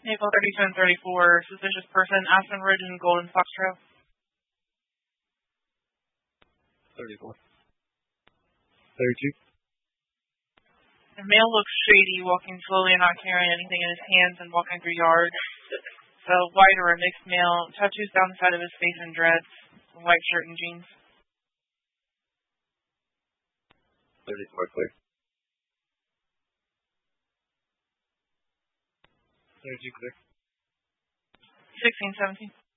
Vehicle 32 and 34, suspicious person, Aspen Ridge and Golden Fox Trail. 34. 32. The male looks shady, walking slowly and not carrying anything in his hands and walking through yards. So white or a mixed male, tattoos down the side of his face and dreads, white shirt and jeans. 34 clear. 32 clear. 16, 17.